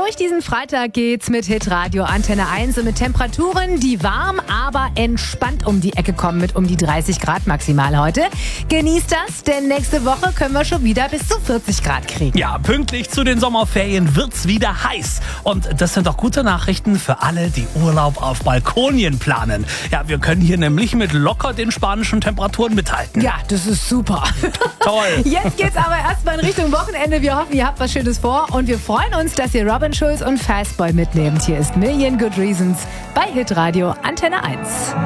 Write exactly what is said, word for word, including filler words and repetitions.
Durch diesen Freitag geht's mit Hitradio Antenne eins und mit Temperaturen, die warm, aber entspannt um die Ecke kommen mit um die dreißig Grad maximal heute. Genießt das, denn nächste Woche können wir schon wieder bis zu vierzig Grad kriegen. Ja, pünktlich zu den Sommerferien wird's wieder heiß. Und das sind doch gute Nachrichten für alle, die Urlaub auf Balkonien planen. Ja, wir können hier nämlich mit locker den spanischen Temperaturen mithalten. Ja, das ist super. Toll. Jetzt geht's aber erstmal in Richtung Wochenende. Wir hoffen, ihr habt was Schönes vor und wir freuen uns, dass ihr Robin Schulz und Fastboy mitnehmt. Hier ist Million Good Reasons bei Hitradio Antenne eins.